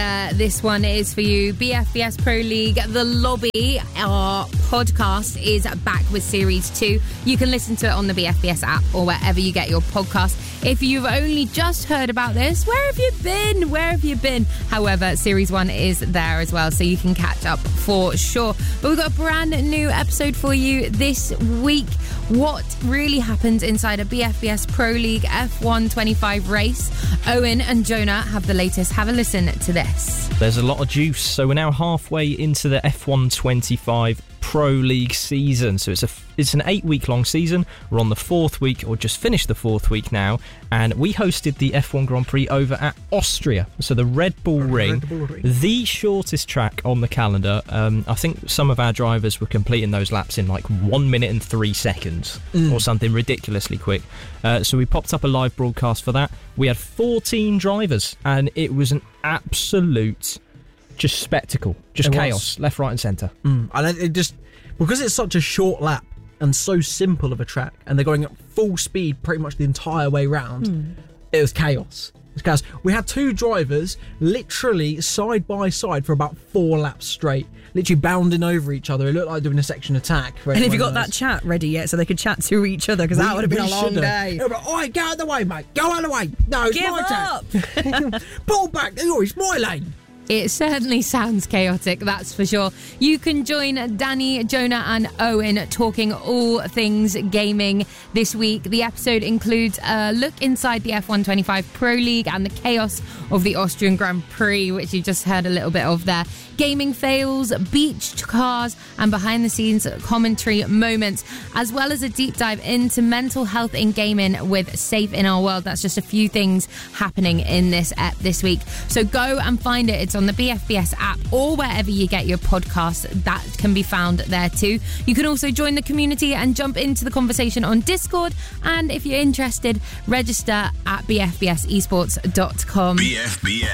This one is for you. BFBS Pro League, The Lobby, our podcast, is back with Series 2. You can listen to it on the BFBS app or wherever you get your podcast. If you've only just heard about this, where have you been? Where have you been? However, Series 1 is there as well, so you can catch up for sure. But we've got a brand new episode for you this week. What really happened inside a BFBS Pro League F1 25 race? Owen and Jonah have the latest. Have a listen to this. There's a lot of juice. So we're now halfway into the F1 25 Pro League season. So it's an 8-week long season. We're on the 4th week, or just finished the 4th week now, and we hosted the F1 Grand Prix over at Austria. So the Red Bull Ring, the shortest track on the calendar. I think some of our drivers were completing those laps in like 1 minute and 3 seconds or something ridiculously quick. So we popped up a live broadcast for that. We had 14 drivers, and it was an absolute just spectacle, just chaos, left, right and centre. And it just, because it's such a short lap and so simple of a track, and they're going at full speed pretty much the entire way round, it was chaos. We had 2 drivers literally side by side for about 4 laps straight, literally bounding over each other. It looked like doing a section attack. And have you got that chat ready yet so they could chat to each other? Because that would have been a long day. Oi, get out of the way, mate. Go out of the way. No, it's my turn. Pull back. Oh, it's my lane. It certainly sounds chaotic, that's for sure. You can join Danny, Jonah and Owen talking all things gaming this week. The episode includes a look inside the F1 25 Pro League and the chaos of the Austrian Grand Prix, which you just heard a little bit of there. Gaming fails, beach cars and behind the scenes commentary moments, as well as a deep dive into mental health in gaming with Safe in Our World. That's just a few things happening in this ep this week. So go and find it. It's on the BFBS app or wherever you get your podcasts. That can be found there too. You can also join the community and jump into the conversation on Discord. And if you're interested, register at bfbsesports.com. BFBS.